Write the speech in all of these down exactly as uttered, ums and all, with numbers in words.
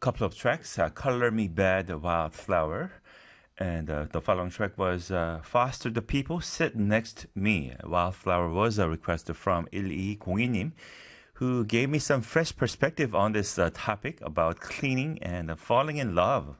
couple of tracks, uh, Color Me Bad, Wildflower. And uh, the following track was uh, Foster the People, Sit Next Me. Wildflower was a request from 일이공이 님, who gave me some fresh perspective on this uh, topic about cleaning and uh, falling in love.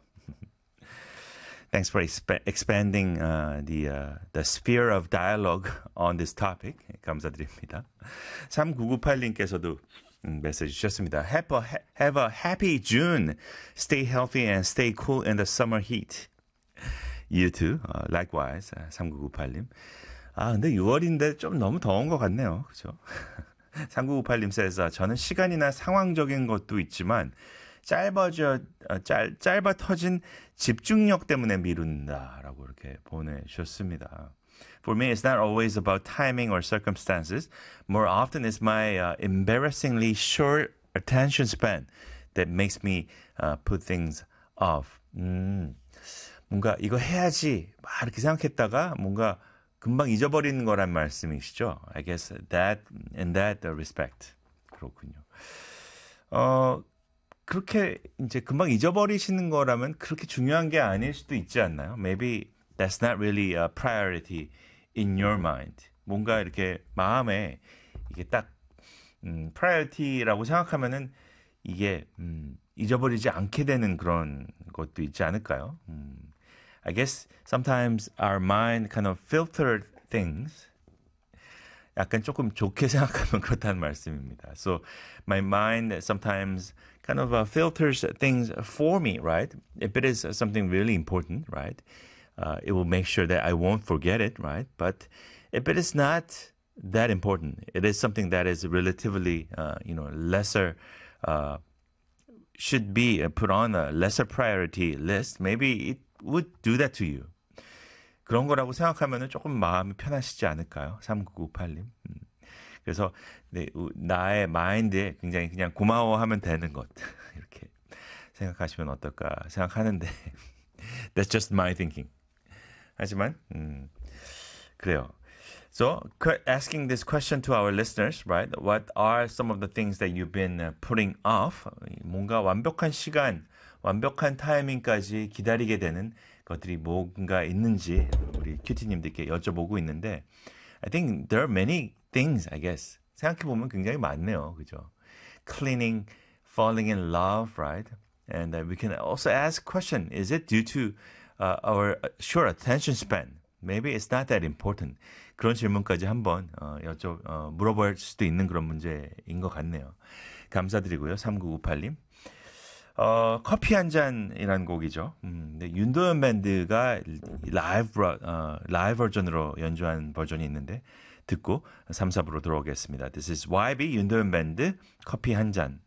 Thanks for exp- expanding uh, the uh, the sphere of dialogue on this topic. 감사드립니다. 삼구구팔 님께서도 음, 메시지 주셨습니다. Have a, have a happy June. Stay healthy and stay cool in the summer heat. You too. Uh, likewise. 삼구구팔 님. 아, 근데 유월인데 좀 너무 더운 것 같네요. 그죠? 삼구구팔 님 says, 저는 시간이나 상황적인 것도 있지만 짧아져, 짧, 짧아 터진 집중력 때문에 미룬다라고 이렇게 보내주셨습니다. For me, it's not always about timing or circumstances. More often, it's my uh, embarrassingly short attention span that makes me uh, put things off. 음, 뭔가 이거 해야지 막 이렇게 생각했다가 뭔가 금방 잊어버리는 거란 말씀이시죠? I guess that in that respect 그렇군요. 어 그렇게 이제 금방 잊어버리시는 거라면 그렇게 중요한 게 아닐 수도 있지 않나요? Maybe that's not really a priority in your mind. 뭔가 이렇게 마음에 이게 딱 음, priority라고 생각하면은 이게 음, 잊어버리지 않게 되는 그런 것도 있지 않을까요? 음, I guess sometimes our mind kind of filtered things. 약간 조금 좋게 생각하면 그렇다는 말씀입니다. So my mind sometimes kind of uh, filters things for me, right? If it is something really important, right? Uh, it will make sure that I won't forget it, right? But if it is not that important, it is something that is relatively, uh, you know, lesser, uh, should be put on a lesser priority list, maybe it would do that to you. 그런 거라고 생각하면 조금 마음이 편하시지 않을까요? 삼구구팔 님. 음. 그래서 네, 나의 마인드에 굉장히 그냥 고마워하면 되는 것. 이렇게 생각하시면 어떨까 생각하는데 That's just my thinking. 하지만 음, 그래요. So, asking this question to our listeners, right? What are some of the things that you've been putting off? 뭔가 완벽한 시간, 완벽한 타이밍까지 기다리게 되는 것들이 뭔가 있는지 우리 큐티님들께 여쭤보고 있는데 I think there are many things, I guess. 생각해보면 굉장히 많네요. 그죠? Cleaning, falling in love, right? And uh, we can also ask question, is it due to uh, our short attention span? Maybe it's not that important. 그런 질문까지 한번 어, 여쭤 어, 물어볼 수도 있는 그런 문제인 것 같네요. 감사드리고요. 삼구구팔 님. 어, 커피 한 잔이라는 곡이죠. 음, 네, 윤도현 밴드가 라이브, 어, 라이브 버전으로 연주한 버전이 있는데 듣고 삼, 사부로 들어오겠습니다. This is 와이비 윤도현 밴드 커피 한 잔.